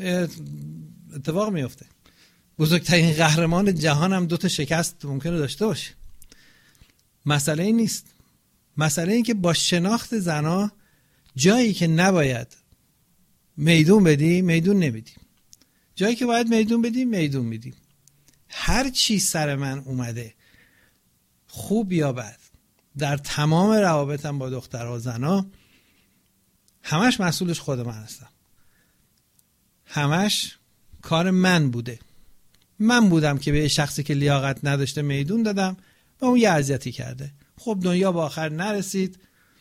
اتفاق میفته. بزرگترین قهرمان جهان هم 2 شکست ممکنه داشته باشه. مسئله این نیست. مسئله این که با شناخت زنا جایی که نباید میدون بدی میدون نمیدی، جایی که باید میدون بدی میدون میدی. هر چی سر من اومده خوب یا بد در تمام روابطم با دخترها و زنا، همش مسئولش خود من هستم. همش کار من بوده. من بودم که به شخصی که لیاقت نداشته میدون دادم و اون یه اذیتی کرده. خب دنیا با آخر نرسید،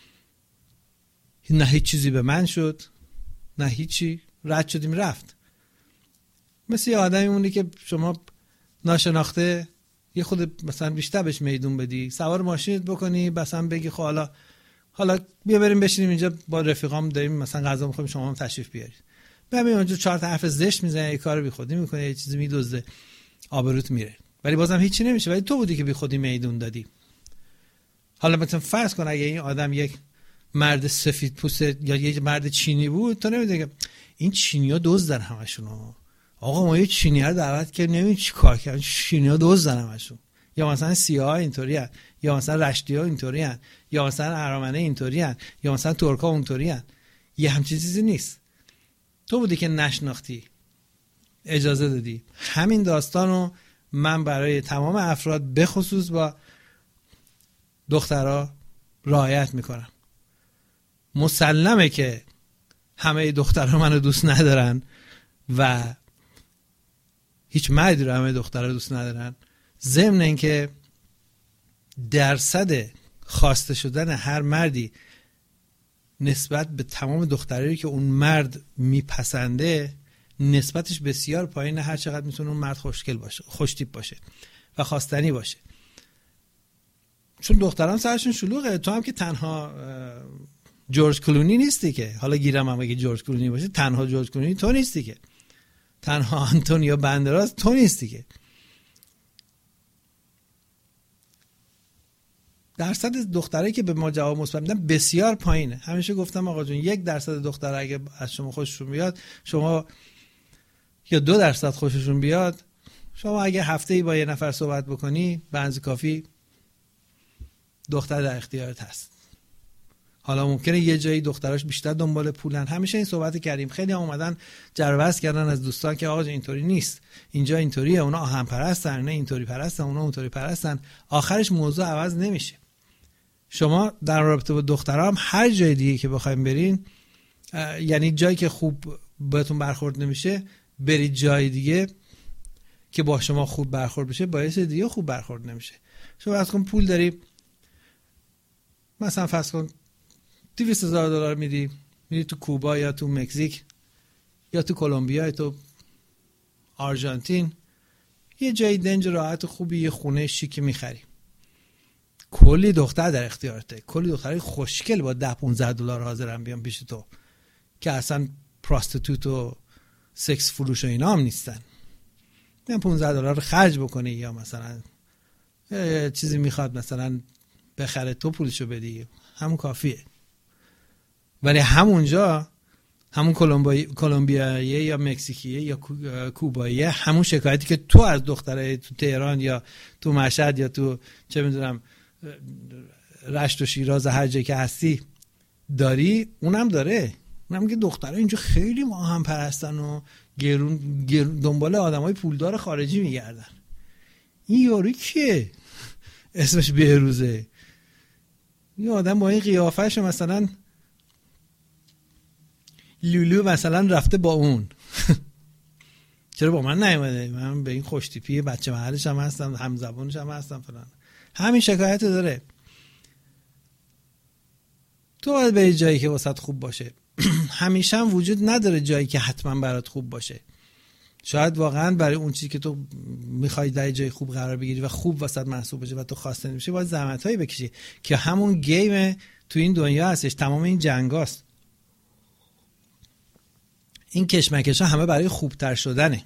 نه هیچ چیزی به من شد، نه هیچی، رد شدیم رفت. مثل یه آدمی مونی که شما ناشناخته یه خود مثلا بیشتر بهش میدون بدی، سوار ماشینت بکنی، مثلا بگی خب حالا بیا بریم بشینیم اینجا با رفیقام داریم مثلا غذا می‌خوریم، شما هم تشریف بیارید. ببین اونجا 4 تا حرف زشت میزنه، یه کار بیخودی میکنه، یه چیزی میدزده، آبروت میره، ولی بازم هیچی نمیشه، ولی تو بودی که بیخودی میدون دادی. حالا مثلا فرض کن اگه این آدم یک مرد سفید پوست یا یک مرد چینی بود، تو نمیدونی این چینی‌ها دزدن همشون. آقا ما یه چینی رو دعوت کردیم نمیدونی چی کار کردن، چینی‌ها دزدن همشون. یا مثلا سیاها اینطوریان، یا مثلا رشتی‌ها اینطوریان، یا مثلا ارامنه اینطوریان، یا مثلا ترک‌ها اونطوریان. یه همچین چیزی نیست. تو بودی که نشناختی، اجازه دادی. همین داستانو من برای تمام افراد به خصوص با دخترها رعایت میکنم. مسلمه که همه دخترها منو دوست ندارن و هیچ مردی رو همه دخترها دوست ندارن. ضمن اینکه درصد خواسته شدن هر مردی نسبت به تمام دخترایی که اون مرد میپسنده نسبتش بسیار پایینه، هر چقدر میتونه اون مرد خوشگل باشه، خوش تیپ باشه و خواستنی باشه. چون دختران سرشون شلوغه. تو هم که تنها جورج کلونی نیستی که، حالا گیرم هم اگه جورج کلونی باشه، تنها جورج کلونی تو نیستی که، تنها آنتونیو بندراس تو نیستی که. درصد دخترایی که به ما جواب مثبت میدن بسیار پایینه. همیشه گفتم آقا جون 1% دختر اگه از شما خوششون بیاد، شما یا 2% خوششون بیاد، شما اگه هفته‌ای با یه نفر صحبت بکنی به اندازه کافی دختر در اختیارت هست. حالا ممکنه یه جایی دختراش بیشتر دنبال پولن. همیشه این صحبت کردیم. خیلی هم اومدن جربست کردن از دوستان که آقا اینطوری نیست، اینجا اینطوریه، اونا آهن پرستن، نه اینطوری پرستن، اونا اونطوری پرستن. آخرش موضوع عوض نمیشه. شما در رابطه با دخترها هم هر جای دیگه که بخواید برین، یعنی جایی که خوب بهتون برخورد نمیشه، برید جای دیگه که با شما خوب برخورد بشه، باعث دیگه خوب برخورد نمیشه. شما فرض کن پول داری، مثلا فرض کن $200,000 میری تو کوبا یا تو مکزیک یا تو کلمبیا یا تو آرژانتین، یه جای دنج راحت خوبی، یه خونه شیکی میخری، کلی دختر در اختیارته، کلی دخترای خوشگل با $10-15 حاضرن بیان پیش تو که اصلا پراستیتوت و سکس فروش و اینا هم نیستن. میان $15 رو خرج بکنی یا مثلا چیزی میخواد مثلا بخره تو پولشو بدی، همون کافیه. ولی همونجا همون کلمبیاییه یا مکزیکیه یا کوباییه، همون شکایتی که تو از دختره تو تهران یا تو مشهد یا تو چه میدونم رشت و شیراز هر جایی که هستی داری، اونم داره. اونم که دختره اینجا خیلی ماهم پرستن و گرون دنبال آدمای پولدار خارجی میگردن. این یارو کیه؟ اسمش بهروزه. این آدم با این قیافه‌ش مثلا لولو مثلا رفته با اون چرا با من نیومده؟ من به این خوش تیپی بچه محلش هم هستم، همزبونش هم هستم فلان. همین شکایت داره. تو باید به جایی که واسط خوب باشه. همیشه هم وجود نداره جایی که حتما برات خوب باشه. شاید واقعا برای اون چیزی که تو میخوای در جای خوب قرار بگیری و خوب واسط محسوب بشه و تو خواسته نمیشه، باید زحمتایی بکشی که همون گیم تو این دنیا هستش. تمام این جنگاست. این کشمکش‌ها همه برای خوبتر شدنه.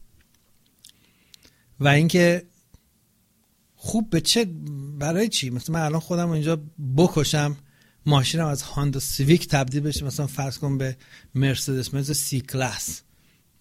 و اینکه خوب به چه، برای چی؟ مثلا من الان خودم اینجا بکشم، ماشینم از هاندا سیویک تبدیل بشه مثلا فرض کن به مرسدس بنز سی کلاس،